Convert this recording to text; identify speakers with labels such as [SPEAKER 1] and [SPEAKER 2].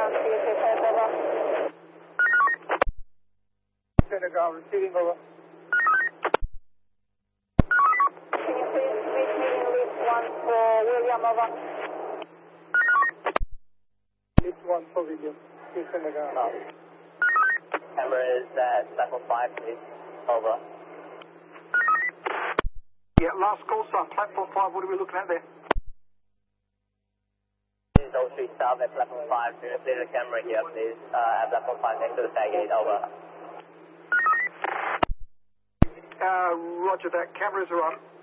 [SPEAKER 1] ground, CSA 5 over.
[SPEAKER 2] Senegal, receiving over.
[SPEAKER 1] Can you please meet me in lift 1 for William over?
[SPEAKER 2] Lift 1 for William. Senegal.
[SPEAKER 3] Camera is at platform 5, please. Over.
[SPEAKER 2] Yeah, last call, sir. Platform 5, what are we looking at there?
[SPEAKER 3] This is 03 staff at platform 5. Do you clear the camera here, please? At platform 5 next to the tailgate. Over.
[SPEAKER 2] Roger that. Cameras are on.